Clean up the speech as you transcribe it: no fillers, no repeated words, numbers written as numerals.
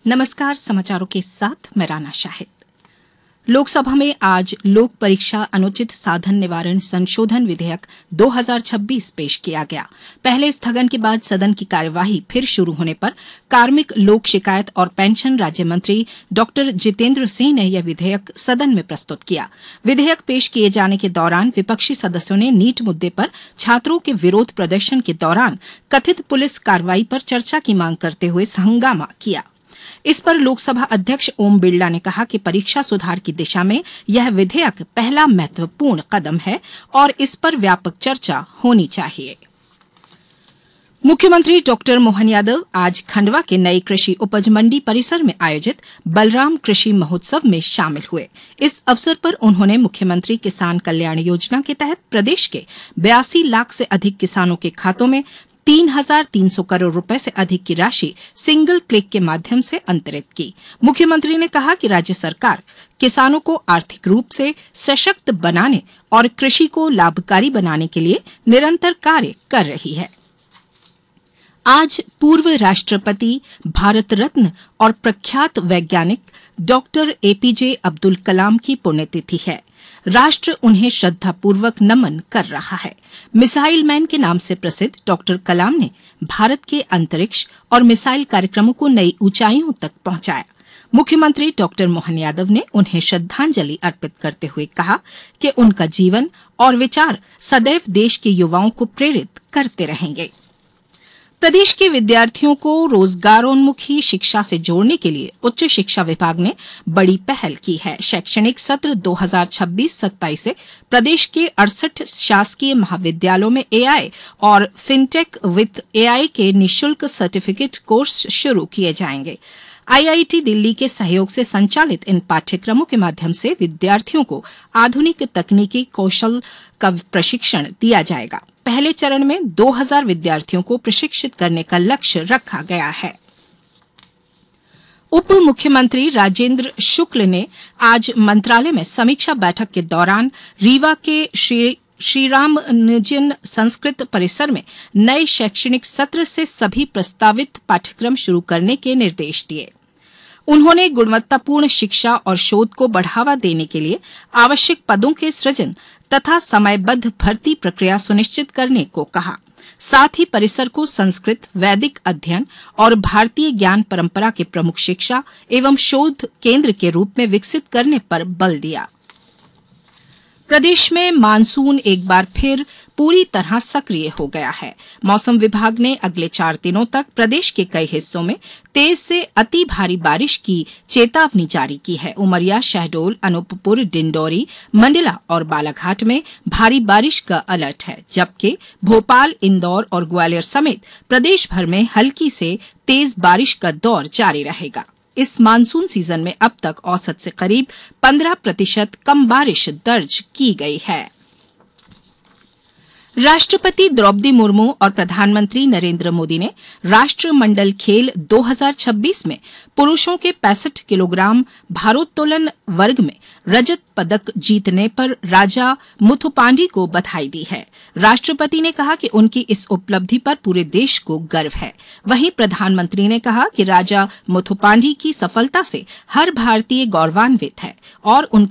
नमस्कार, समाचारों के साथ मैं राना शाहिद। लोकसभा में आज लोक परीक्षा अनुचित साधन निवारण संशोधन विधेयक 2026 पेश किया गया। पहले स्थगन के बाद सदन की कार्यवाही फिर शुरू होने पर कार्मिक लोक शिकायत और पेंशन राज्य मंत्री डॉ जितेंद्र सिंह ने यह विधेयक सदन में प्रस्तुत किया। विधेयक पेश किए जाने के दौरान विपक्षी सदस्यों ने नीट मुद्दे पर छात्रों के विरोध प्रदर्शन के दौरान कथित पुलिस कार्रवाई पर चर्चा की मांग करते हुए हंगामा किया। इस पर लोकसभा अध्यक्ष ओम बिरला ने कहा कि परीक्षा सुधार की दिशा में यह विधेयक पहला महत्वपूर्ण कदम है और इस पर व्यापक चर्चा होनी चाहिए। मुख्यमंत्री डॉ मोहन यादव आज खंडवा के नई कृषि उपज मंडी परिसर में आयोजित बलराम कृषि महोत्सव में शामिल हुए। इस अवसर पर उन्होंने मुख्यमंत्री किसान कल्याण योजना के तहत प्रदेश के 82 लाख से अधिक किसानों के खातों में 3,300 करोड़ रुपए से अधिक की राशि सिंगल क्लिक के माध्यम से अंतरित की। मुख्यमंत्री ने कहा कि राज्य सरकार किसानों को आर्थिक रूप से सशक्त बनाने और कृषि को लाभकारी बनाने के लिए निरंतर कार्य कर रही है। आज पूर्व राष्ट्रपति, भारत रत्न और प्रख्यात वैज्ञानिक डॉक्टर एपीजे अब्दुल कलाम की पुण्यतिथि है। राष्ट्र उन्हें श्रद्धापूर्वक नमन कर रहा है। मिसाइल मैन के नाम से प्रसिद्ध डॉक्टर कलाम ने भारत के अंतरिक्ष और मिसाइल कार्यक्रमों को नई ऊंचाइयों तक पहुंचाया। मुख्यमंत्री डॉ मोहन यादव ने उन्हें श्रद्धांजलि अर्पित करते हुए कहा कि उनका जीवन और विचार सदैव देश के युवाओं को प्रेरित करते रहेंगे। प्रदेश के विद्यार्थियों को रोजगारोन्मुखी शिक्षा से जोड़ने के लिए उच्च शिक्षा विभाग ने बड़ी पहल की है। शैक्षणिक सत्र 2026-27 से प्रदेश के 68 शासकीय महाविद्यालयों में एआई और फिनटेक विद एआई के निःशुल्क सर्टिफिकेट कोर्स शुरू किए जाएंगे। आईआईटी दिल्ली के सहयोग से संचालित इन पाठ्यक्रमों के माध्यम से विद्यार्थियों को आधुनिक तकनीकी कौशल का प्रशिक्षण दिया जाएगा। पहले चरण में 2000 विद्यार्थियों को प्रशिक्षित करने का लक्ष्य रखा गया है। उप मुख्यमंत्री राजेंद्र शुक्ल ने आज मंत्रालय में समीक्षा बैठक के दौरान रीवा के श्रीरामनुजन संस्कृत परिसर में नए शैक्षणिक सत्र से सभी प्रस्तावित पाठ्यक्रम शुरू करने के निर्देश दिए। उन्होंने गुणवत्तापूर्ण शिक्षा और शोध को बढ़ावा देने के लिए आवश्यक पदों के सृजन तथा समयबद्ध भर्ती प्रक्रिया सुनिश्चित करने को कहा। साथ ही परिसर को संस्कृत, वैदिक अध्ययन और भारतीय ज्ञान परंपरा के प्रमुख शिक्षा एवं शोध केंद्र के रूप में विकसित करने पर बल दिया। प्रदेश में मानसून एक बार फिर पूरी तरह सक्रिय हो गया है। मौसम विभाग ने अगले 4 दिनों तक प्रदेश के कई हिस्सों में तेज से अति भारी बारिश की चेतावनी जारी की है। उमरिया, शहडोल, अनूपपुर, डिंडौरी, मंडला और बालाघाट में भारी बारिश का अलर्ट है, जबकि भोपाल, इंदौर और ग्वालियर समेत प्रदेश भर में हल्की से तेज बारिश का दौर जारी रहेगा। इस मानसून सीजन में अब तक औसत से करीब 15% कम बारिश दर्ज की गई है। राष्ट्रपति द्रौपदी मुर्मू और प्रधानमंत्री नरेंद्र मोदी ने राष्ट्रमंडल खेल 2026 में पुरुषों के 65 किलोग्राम भारोत्तोलन वर्ग में रजत पदक जीतने पर राजा मुथुपांडी को बधाई दी है। राष्ट्रपति ने कहा कि उनकी इस उपलब्धि पर पूरे देश को गर्व है। वहीं प्रधानमंत्री ने कहा कि राजा मुथुपांडी की सफलता से हर भारतीय गौरवान्वित है और उनके